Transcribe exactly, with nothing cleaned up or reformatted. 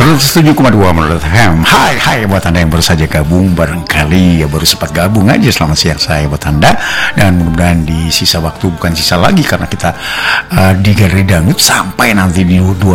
seratus tujuh koma dua menurut Ham. Hai hai buat Anda yang baru saja gabung, barangkali ya baru sempat gabung aja. Selamat siang saya buat Anda, dan mudah-mudahan di sisa waktu, bukan sisa lagi karena kita uh, di Galeri Dangdut sampai nanti di dua